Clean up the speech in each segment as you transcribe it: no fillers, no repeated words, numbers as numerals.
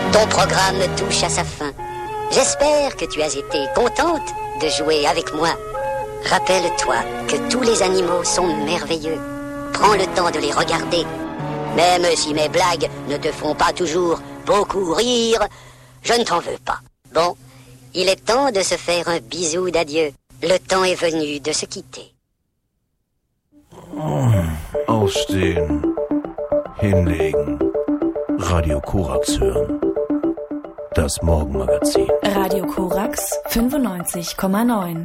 Ton programme touche à sa fin. J'espère que tu as été contente de jouer avec moi. Rappelle-toi que tous les animaux sont merveilleux. Prends le temps de les regarder. Même si mes blagues ne te font pas toujours beaucoup rire, je ne t'en veux pas. Bon, il est temps de se faire un bisou d'adieu. Le temps est venu de se quitter. Aufstehen, hinlegen, Radio Korax hören. Das Morgenmagazin. Radio Korax 95,9.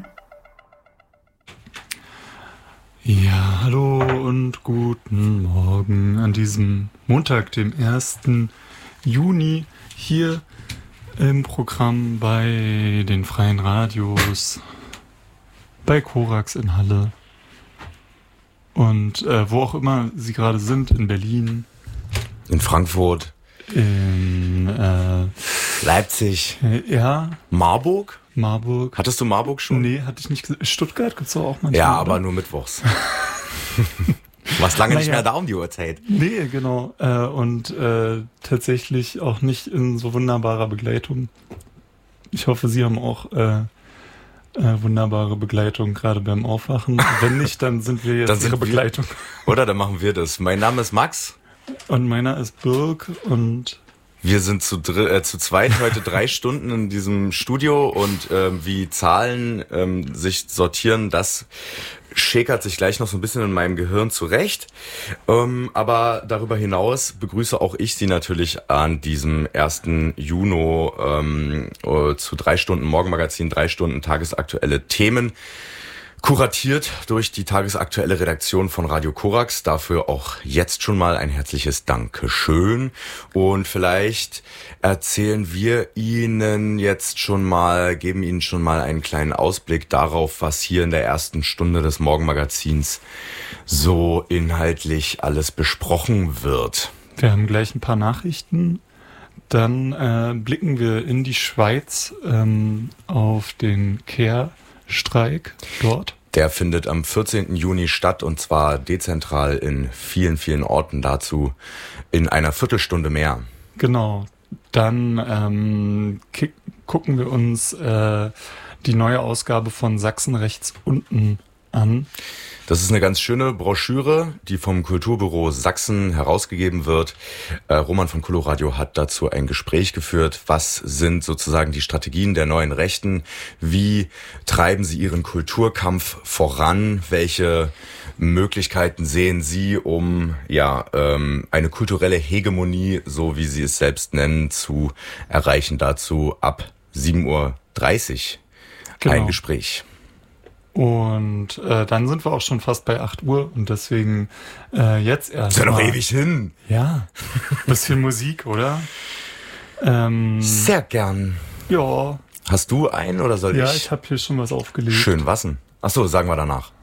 Ja, hallo und guten Morgen an diesem Montag, dem 1. Juni, hier im Programm bei den Freien Radios, bei Korax in Halle und wo auch immer Sie gerade sind, in Berlin. In Frankfurt. In Leipzig. Ja. Marburg? Marburg. Hattest du Marburg schon? Nee, hatte ich nicht. Stuttgart gibt's auch manchmal. Ja, aber nur mittwochs. Warst lange nicht mehr da um die Uhrzeit. Nee, genau. Und tatsächlich auch nicht in so wunderbarer Begleitung. Ich hoffe, Sie haben auch wunderbare Begleitung, gerade beim Aufwachen. Wenn nicht, dann sind wir jetzt Ihre Begleitung. Oder dann machen wir das. Mein Name ist Max. Und meiner ist Birk und wir sind zu zweit heute 3 Stunden in diesem Studio und wie Zahlen sich sortieren, das schäkert sich gleich noch so ein bisschen in meinem Gehirn zurecht. Aber darüber hinaus begrüße auch ich Sie natürlich an diesem 1. Juni zu 3 Stunden Morgenmagazin, 3 Stunden tagesaktuelle Themen. Kuratiert durch die tagesaktuelle Redaktion von Radio Korax. Dafür auch jetzt schon mal ein herzliches Dankeschön. Und vielleicht erzählen wir Ihnen jetzt schon mal, geben Ihnen schon mal einen kleinen Ausblick darauf, was hier in der ersten Stunde des Morgenmagazins so inhaltlich alles besprochen wird. Wir haben gleich ein paar Nachrichten. Dann blicken wir in die Schweiz auf den Care-Streik dort. Der findet am 14. Juni statt und zwar dezentral in vielen, vielen Orten, dazu in einer Viertelstunde mehr. Genau. Dann gucken wir uns die neue Ausgabe von Sachsen rechts unten an. Das ist eine ganz schöne Broschüre, die vom Kulturbüro Sachsen herausgegeben wird. Roman von Coloradio hat dazu ein Gespräch geführt. Was sind sozusagen die Strategien der neuen Rechten? Wie treiben sie ihren Kulturkampf voran? Welche Möglichkeiten sehen sie, um eine kulturelle Hegemonie, so wie sie es selbst nennen, zu erreichen? Dazu ab 7:30 Uhr ein Gespräch. Und dann sind wir auch schon fast bei 8 Uhr und deswegen jetzt erst. Ist ja noch ewig hin. Ja, bisschen Musik, oder? Sehr gern. Ja. Hast du einen oder soll ich? Ja, ich habe hier schon was aufgelegt. Schön, was denn? Ach so, sagen wir danach.